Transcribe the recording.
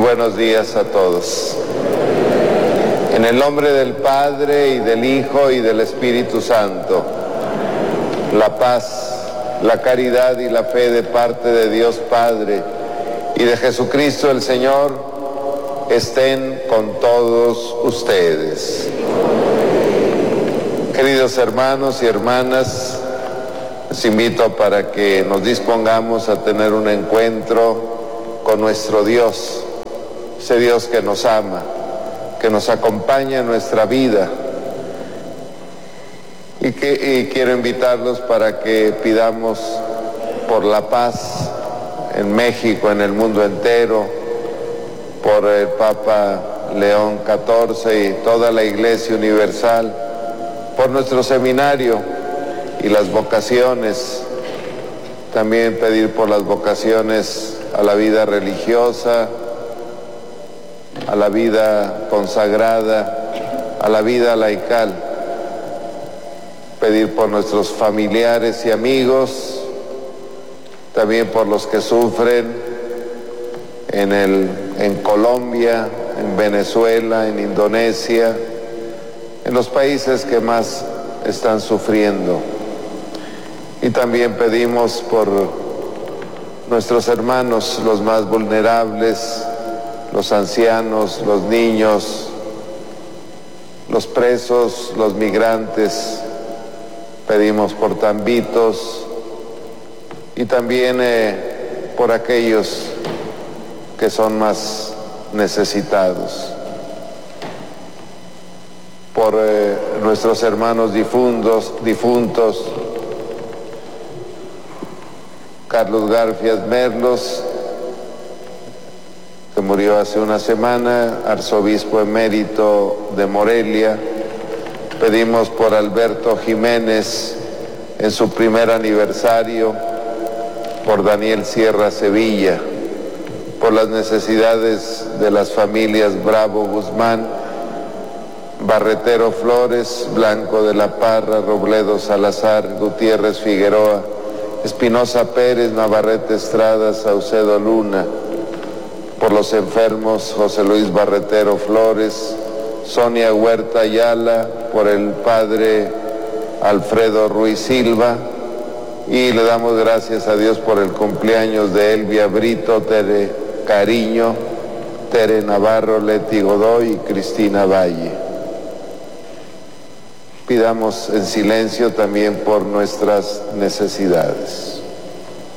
buenos días a todos. En el nombre del Padre, y del Hijo, y del Espíritu Santo, la paz, la caridad y la fe de parte de Dios Padre y de Jesucristo el Señor estén con todos ustedes. Queridos hermanos y hermanas, les invito para que nos dispongamos a tener un encuentro con nuestro Dios, ese Dios que nos ama, que nos acompaña en nuestra vida. Y quiero invitarlos para que pidamos por la paz en México, en el mundo entero, por el Papa León XIV y toda la Iglesia Universal, por nuestro seminario y las vocaciones. También pedir por las vocaciones a la vida religiosa, a la vida consagrada, a la vida laical. Pedir por nuestros familiares y amigos, también por los que sufren en Colombia, en Venezuela, en Indonesia, en los países que más están sufriendo. Y también pedimos por nuestros hermanos, los más vulnerables, los ancianos, los niños, los presos, los migrantes. Pedimos por Tambitos y también por aquellos que son más necesitados. Por nuestros hermanos difuntos, Carlos Garfias Merlos, que murió hace una semana, arzobispo emérito de Morelia. Pedimos por Alberto Jiménez en su primer aniversario, por Daniel Sierra Sevilla, por las necesidades de las familias Bravo Guzmán, Barretero Flores, Blanco de la Parra, Robledo Salazar, Gutiérrez Figueroa, Espinosa Pérez, Navarrete Estrada, Saucedo Luna, por los enfermos José Luis Barretero Flores, Sonia Huerta Ayala, por el padre Alfredo Ruiz Silva, y le damos gracias a Dios por el cumpleaños de Elvia Brito, Tere Cariño, Tere Navarro, Leti Godoy y Cristina Valle. Pidamos en silencio también por nuestras necesidades.